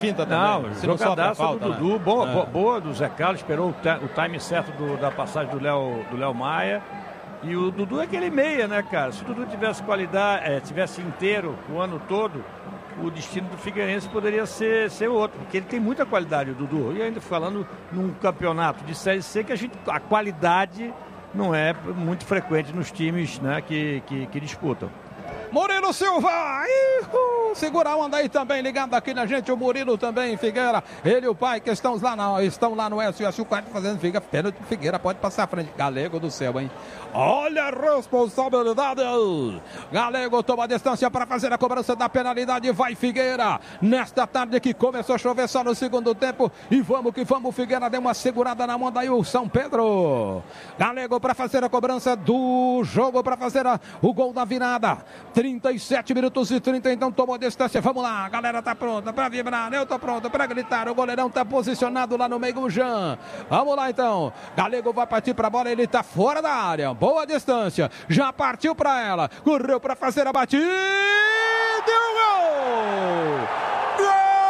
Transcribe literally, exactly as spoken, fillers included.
Pinta também. Não, se não jogadaça falta, do Dudu, né? boa, é. boa, boa do Zé Carlos, esperou o, ta, o time certo do, da passagem do Léo do Léo Maia. E o Dudu é aquele meia, né, cara? Se o Dudu tivesse qualidade, é, tivesse inteiro o ano todo, o destino do Figueirense poderia ser, ser outro, porque ele tem muita qualidade, o Dudu. E ainda falando num campeonato de Série C, que a, gente, a qualidade não é muito frequente nos times, né, que, que, que disputam. Murilo Silva, Ihu, segura a onda aí também, ligado aqui na gente, o Murilo também, Figueira, ele e o pai que estão lá, na, estão lá no S O S, o quarto fazendo fica pênalti, Figueira pode passar à frente, Galego do céu, hein? Olha a responsabilidade, Galego toma a distância para fazer a cobrança da penalidade, vai Figueira, nesta tarde que começou a chover só no segundo tempo, e vamos que vamos, Figueira deu uma segurada na mão daí o São Pedro, Galego para fazer a cobrança do jogo, para fazer a, o gol da virada, trinta e sete minutos e trinta, então tomou distância, vamos lá, a galera tá pronta para vibrar, eu tô pronto para gritar, o goleirão tá posicionado lá no meio, o Jean, vamos lá então, Galego vai partir para a bola, ele tá fora da área, boa distância, já partiu para ela, correu para fazer a batida, deu gol!